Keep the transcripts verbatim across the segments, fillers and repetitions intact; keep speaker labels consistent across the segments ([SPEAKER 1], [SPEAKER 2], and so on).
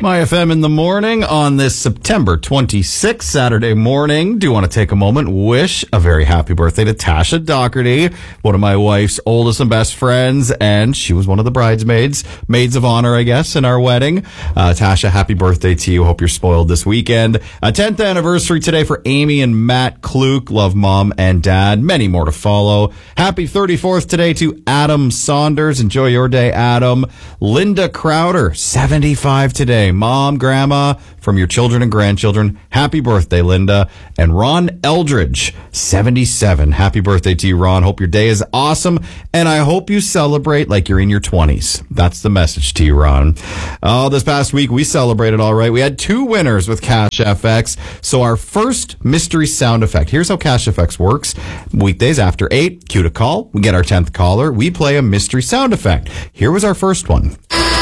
[SPEAKER 1] My F M in the morning on this September twenty-sixth, Saturday morning. Do want to take a moment, wish a very happy birthday to Tasha Doherty, one of my wife's oldest and best friends, and she was one of the bridesmaids, maids of honor, I guess, in our wedding. Uh, Tasha, happy birthday to you. Hope you're spoiled this weekend. A tenth anniversary today for Amy and Matt Kluke. Love mom and dad. Many more to follow. Happy thirty-fourth today to Adam Saunders. Enjoy your day, Adam. Linda Crowder, seventy-five today. Mom, grandma, from your children and grandchildren. Happy birthday, Linda. And Ron Eldridge, seventy-seven. Happy birthday to you, Ron. Hope your day is awesome. And I hope you celebrate like you're in your twenties. That's the message to you, Ron. Oh, this past week we celebrated all right. We had two winners with Cash F X. So our first mystery sound effect. Here's how Cash F X works. Weekdays after eight, cue to call. We get our tenth caller. We play a mystery sound effect. Here was our first one.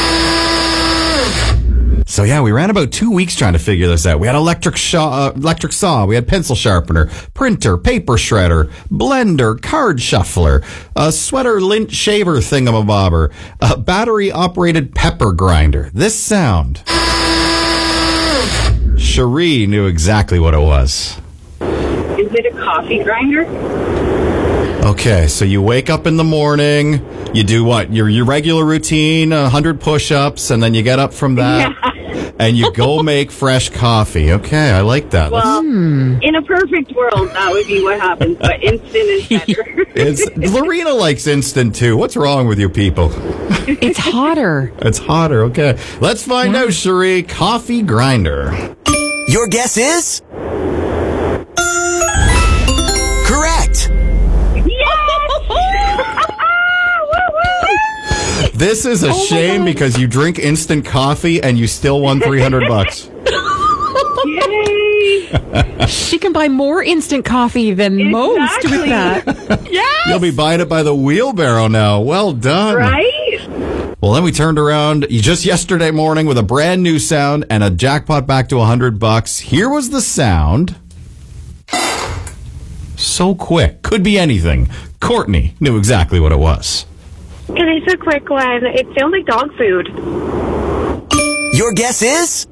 [SPEAKER 1] So yeah, we ran about two weeks trying to figure this out. We had electric saw, uh, electric saw, we had pencil sharpener, printer, paper shredder, blender, card shuffler, a sweater lint shaver thingamabobber, a battery operated pepper grinder. This sound. Cherie knew exactly what it was.
[SPEAKER 2] Is it a coffee grinder?
[SPEAKER 1] Okay, so you wake up in the morning, you do what? Your your regular routine, one hundred push-ups, and then you get up from that, yeah. and you go make fresh coffee. Okay, I like that.
[SPEAKER 2] Well, hmm. in a perfect world, that would be what happens, but instant is better.
[SPEAKER 1] it's, Lorena likes instant, too. What's wrong with you people?
[SPEAKER 3] It's hotter.
[SPEAKER 1] It's hotter, okay. Let's find yeah. out, Cherie. Coffee grinder.
[SPEAKER 4] Your guess is? Correct.
[SPEAKER 1] This is a oh shame because you drink instant coffee and you still won three hundred bucks.
[SPEAKER 2] Yay!
[SPEAKER 3] She can buy more instant coffee than exactly. most with that. Yes!
[SPEAKER 1] You'll be buying it by the wheelbarrow now. Well done.
[SPEAKER 2] Right?
[SPEAKER 1] Well, then we turned around just yesterday morning with a brand new sound and a jackpot back to one hundred bucks. Here was the sound. So quick. Could be anything. Courtney knew exactly what it was.
[SPEAKER 5] It is a quick one. It sounds like dog food.
[SPEAKER 4] Your guess is?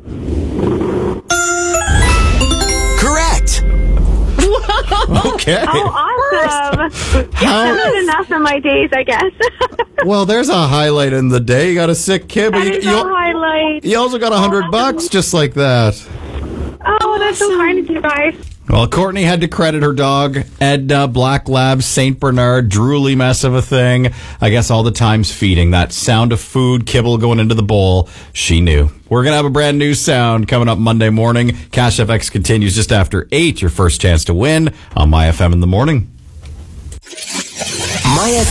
[SPEAKER 4] Correct.
[SPEAKER 1] Okay.
[SPEAKER 5] Oh, awesome. How? I've had enough of my days, I guess.
[SPEAKER 1] Well, there's a highlight in the day. You got a sick kid, but
[SPEAKER 5] that
[SPEAKER 1] you,
[SPEAKER 5] is
[SPEAKER 1] you,
[SPEAKER 5] a highlight.
[SPEAKER 1] you also got a hundred
[SPEAKER 5] oh,
[SPEAKER 1] bucks just like that.
[SPEAKER 5] Oh, that's so kind of you guys.
[SPEAKER 1] Well, Courtney had to credit her dog, Edna, Black Lab, Saint Bernard, drooly mess of a thing. I guess all the times feeding. That sound of food, kibble going into the bowl. She knew. We're going to have a brand new sound coming up Monday morning. Cash F X continues just after eight. Your first chance to win on My F M in the morning.
[SPEAKER 4] My F M.